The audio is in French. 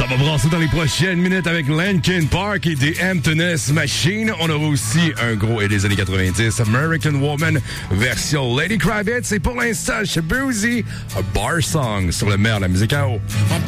va brasser dans les prochaines minutes avec Linkin Park et des Emptiness Machine. On aura aussi un gros et des années 90, American Woman, version Lady Kravitz. Et pour l'instant, chez Boozy, a bar song sur le meilleur de la musique à eau.